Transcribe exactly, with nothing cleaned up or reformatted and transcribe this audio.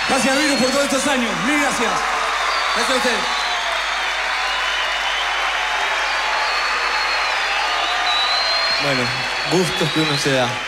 Gracias, Virus, por todos estos años. Mil gracias. Gracias a ustedes. Bueno, gustos que uno se da.